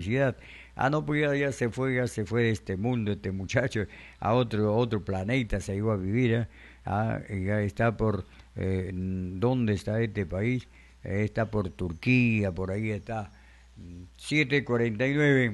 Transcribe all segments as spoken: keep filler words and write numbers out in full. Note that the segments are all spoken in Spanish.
felicidad. Ah, no, pues ya, ya se fue, ya se fue de este mundo, este muchacho, a otro, a otro planeta se iba a vivir, ¿eh? Ah, y ya está por, eh, ¿dónde está este país? Eh, está por Turquía, por ahí está. siete cuarenta y nueve,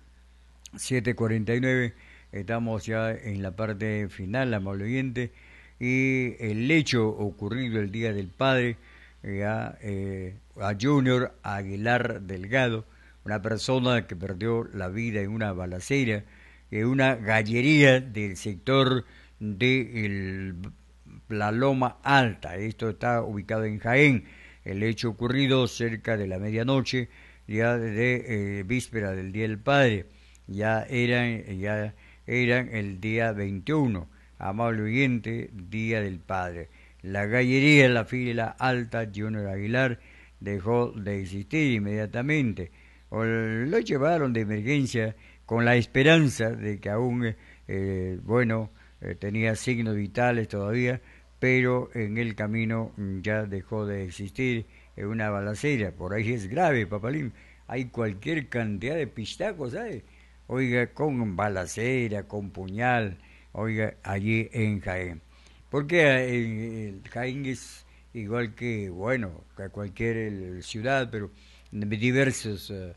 siete cuarenta y nueve, estamos ya en la parte final, amable oyente, y el hecho ocurrido el Día del Padre, ya, eh, a Junior Aguilar Delgado, una persona que perdió la vida en una balacera, en una gallería del sector de el, la Loma Alta. Esto está ubicado en Jaén. El hecho ocurrido cerca de la medianoche, ya de eh, víspera del Día del Padre. Ya eran, ya eran el día veintiuno, amable oyente, Día del Padre. La gallería, la fila alta, Junior Aguilar, dejó de existir inmediatamente. O lo llevaron de emergencia con la esperanza de que aún, eh, bueno, eh, tenía signos vitales todavía, pero en el camino ya dejó de existir en una balacera. Por ahí es grave, papalín. Hay cualquier cantidad de pistacos, ¿sabes? Oiga, con balacera, con puñal, oiga, allí en Jaén. Porque eh, Jaén es igual que, bueno, que cualquier eh, ciudad, pero de diversos, eh,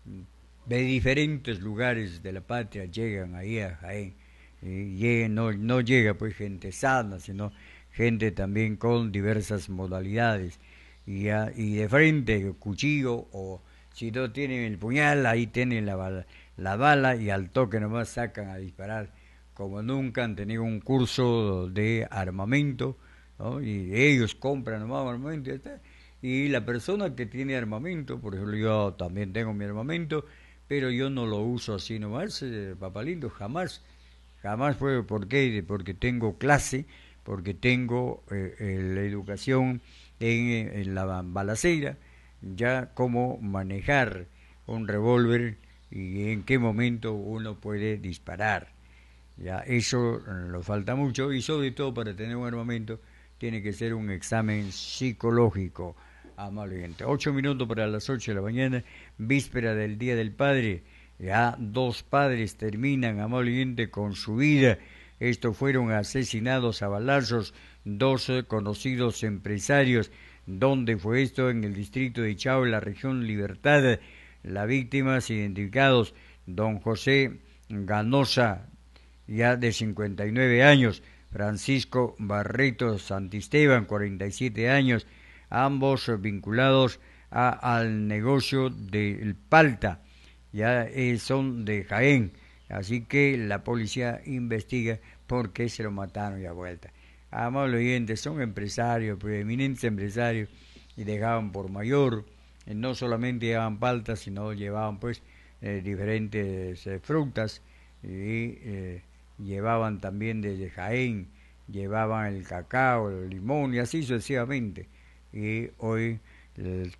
de diferentes lugares de la patria llegan ahí a Jaén. Y llega, no, no llega pues gente sana, sino gente también con diversas modalidades. Y, ya, y de frente, cuchillo, o si no tienen el puñal, ahí tienen la bala, la bala y al toque nomás sacan a disparar. Como nunca han tenido un curso de armamento, ¿no? Y ellos compran nomás armamento y ya está. Y la persona que tiene armamento, por ejemplo, yo también tengo mi armamento, pero yo no lo uso así nomás, eh, papalindo, jamás. Jamás fue, ¿por qué? Porque tengo clase, porque tengo eh, eh, la educación en, en la balacera, ya cómo manejar un revólver y en qué momento uno puede disparar. Ya eso eh, lo falta mucho y sobre todo para tener un armamento tiene que ser un examen psicológico, amable gente. Ocho minutos para las ocho de la mañana, víspera del Día del Padre. Ya dos padres terminan, amable gente, con su vida. Estos fueron asesinados a balazos, dos eh, conocidos empresarios. ¿Dónde fue esto? En el distrito de Chao, en la región Libertad. Las víctimas identificados, don José Ganosa, ya de cincuenta y nueve años, Francisco Barreto Santisteban, cuarenta y siete años, ambos vinculados a, al negocio del Palta, ya eh, son de Jaén, así que la policía investiga por qué se lo mataron y a vuelta. Amable oyentes, son empresarios, preeminentes empresarios, y dejaban por mayor, eh, no solamente llevaban palta, sino llevaban pues eh, diferentes eh, frutas, y eh, llevaban también desde Jaén, llevaban el cacao, el limón y así sucesivamente. Y hoy el,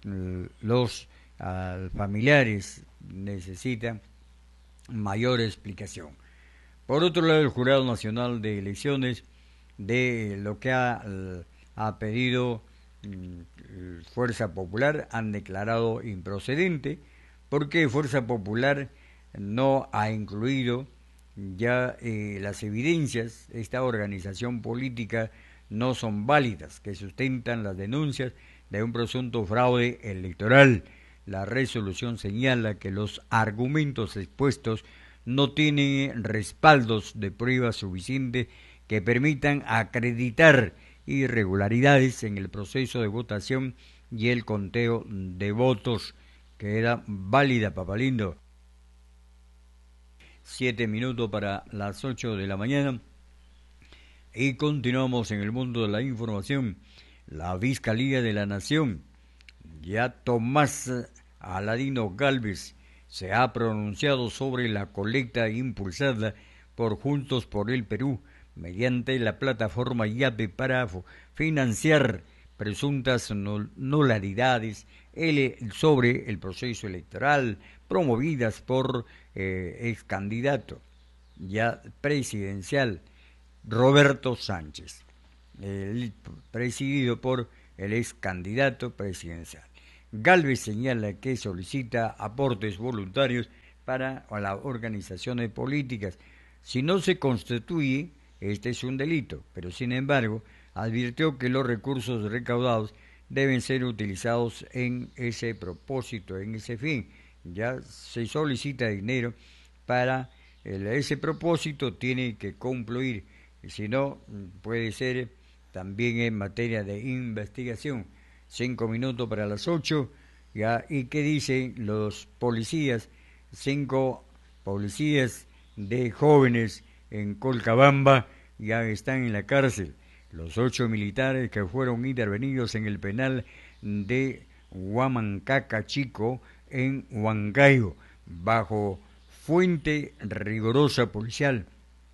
los uh, familiares necesitan mayor explicación. Por otro lado, el Jurado Nacional de Elecciones, de lo que ha, ha pedido mm, Fuerza Popular, han declarado improcedente, porque Fuerza Popular no ha incluido ya eh, las evidencias de esta organización política no son válidas, que sustentan las denuncias de un presunto fraude electoral. La resolución señala que los argumentos expuestos no tienen respaldos de pruebas suficientes que permitan acreditar irregularidades en el proceso de votación y el conteo de votos. Queda válida, papalindo. Siete minutos para las ocho de la mañana. Y continuamos en el mundo de la información. La Fiscalía de la Nación, ya Tomás Aladino Gálvez, se ha pronunciado sobre la colecta impulsada por Juntos por el Perú mediante la plataforma Yape para financiar presuntas nulidades sobre el proceso electoral promovidas por eh, ex candidato ya presidencial Roberto Sánchez, el, presidido por el ex candidato presidencial. Galvez señala que solicita aportes voluntarios para las organizaciones políticas. Si no se constituye, este es un delito, pero sin embargo, advirtió que los recursos recaudados deben ser utilizados en ese propósito, en ese fin. Ya se solicita dinero para el, ese propósito, tiene que concluir, si no, puede ser también en materia de investigación. Cinco minutos para las ocho, ya, ¿y qué dicen los policías? Cinco policías de jóvenes en Colcabamba ya están en la cárcel. Los ocho militares que fueron intervenidos en el penal de Huamancaca Chico en Huancayo, bajo fuente rigurosa policial,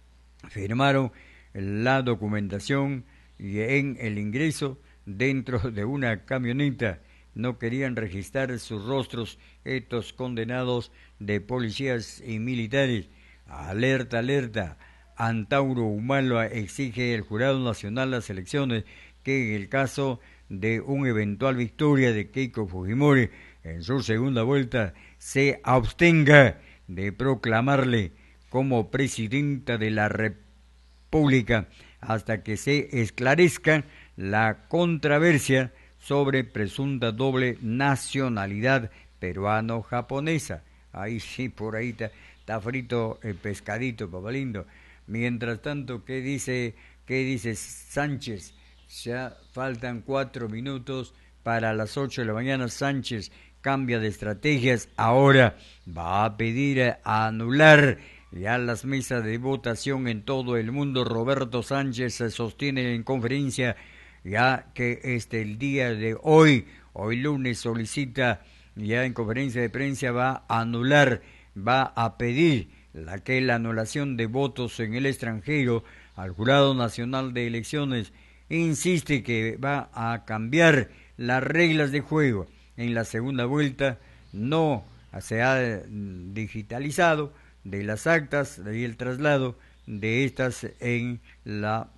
firmaron la documentación y en el ingreso dentro de una camioneta. No querían registrar sus rostros estos condenados de policías y militares. Alerta, alerta. Antauro Humala exige el Jurado Nacional las elecciones que en el caso de una eventual victoria de Keiko Fujimori en su segunda vuelta se abstenga de proclamarle como presidenta de la República hasta que se esclarezca la controversia sobre presunta doble nacionalidad peruano-japonesa. Ahí sí, por ahí está, está frito el pescadito, papá lindo. Mientras tanto, ¿qué dice, qué dice Sánchez? Ya faltan cuatro minutos para las ocho de la mañana. Sánchez cambia de estrategias. Ahora va a pedir a anular ya las mesas de votación en todo el mundo. Roberto Sánchez se sostiene en conferencia ya que este el día de hoy, hoy lunes, solicita ya en conferencia de prensa, va a anular, va a pedir la que la anulación de votos en el extranjero al Jurado Nacional de Elecciones. Insiste que va a cambiar las reglas de juego. En la segunda vuelta no se ha digitalizado de las actas y el traslado de estas en la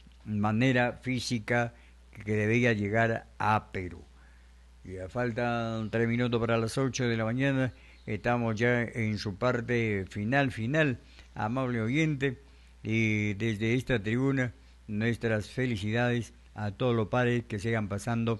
manera física que debía llegar a Perú. Ya faltan tres minutos para las ocho de la mañana. Estamos ya en su parte final, final, amable oyente, y desde esta tribuna nuestras felicidades a todos los padres que sigan pasando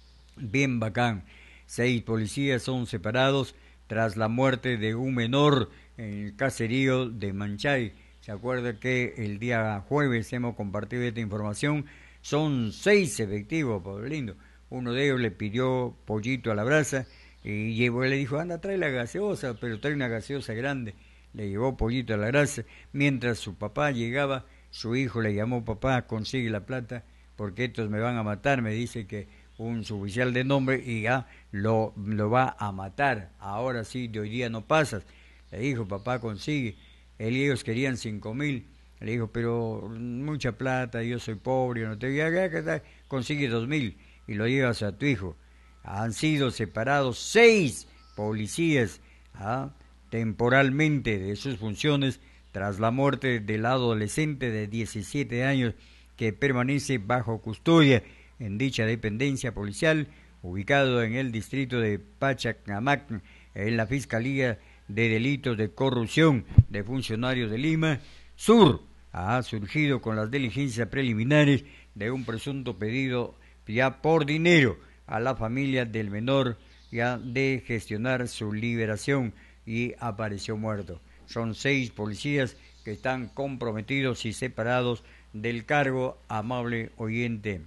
bien bacán. Seis policías son separados tras la muerte de un menor en el caserío de Manchay. Se acuerda que el día jueves hemos compartido esta información. Son seis efectivos, Pablo lindo. Uno de ellos le pidió pollito a la brasa y llevó, le dijo, anda, trae la gaseosa, pero trae una gaseosa grande. Le llevó pollito a la brasa. Mientras su papá llegaba, su hijo le llamó, papá, consigue la plata, porque estos me van a matar. Me dice que un suboficial de nombre y ya lo, lo va a matar. Ahora sí, de hoy día no pasas. Le dijo, papá, consigue. Él y ellos querían cinco mil. Le dijo, pero mucha plata, yo soy pobre, no te voy a... Consigue dos mil y lo llevas a tu hijo. Han sido separados seis policías ¿ah? temporalmente de sus funciones tras la muerte del adolescente de diecisiete años que permanece bajo custodia en dicha dependencia policial ubicado en el distrito de Pachacamac, en la Fiscalía de Delitos de Corrupción de Funcionarios de Lima Sur. Ha surgido con las diligencias preliminares de un presunto pedido ya por dinero a la familia del menor ya de gestionar su liberación y apareció muerto. Son seis policías que están comprometidos y separados del cargo, amable oyente.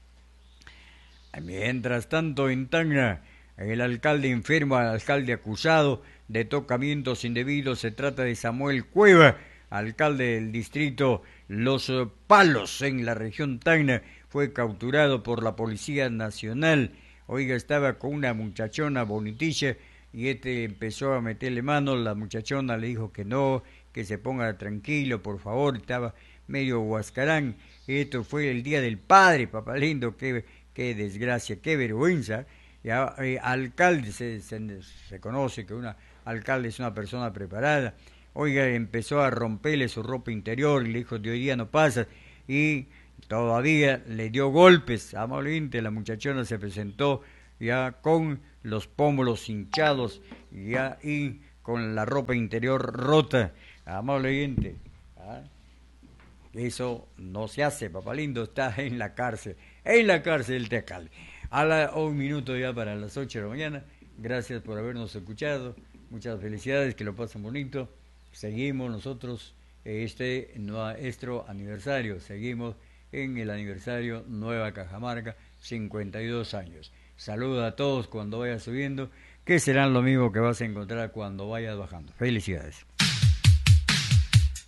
Mientras tanto, en Tacna, el alcalde enfermo al alcalde acusado de tocamientos indebidos. Se trata de Samuel Cueva, alcalde del distrito Los Palos, en la región Tacna. Fue capturado por la Policía Nacional. Oiga, estaba con una muchachona bonitilla y este empezó a meterle mano. La muchachona le dijo que no, que se ponga tranquilo, por favor. Estaba medio huascarán. Esto fue el Día del Padre, papá lindo. Qué, qué desgracia, qué vergüenza. Ya, eh, alcalde, se, se, se conoce que un alcalde es una persona preparada. Oiga, empezó a romperle su ropa interior y le dijo, de hoy día no pasa. Y todavía le dio golpes, amablemente. La muchachona se presentó ya con los pómulos hinchados ya y con la ropa interior rota. Amable oyente, ¿ah? Eso no se hace, papá lindo, está en la cárcel, en la cárcel del Tecal. A la, un minuto ya para las ocho de la mañana. Gracias por habernos escuchado. Muchas felicidades, que lo pasen bonito. Seguimos nosotros este nuestro aniversario. Seguimos en el aniversario Nueva Cajamarca, cincuenta y dos años. Saluda a todos cuando vayas subiendo, que serán lo mismo que vas a encontrar cuando vayas bajando. Felicidades.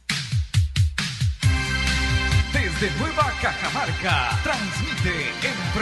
Desde Nueva Cajamarca, transmite en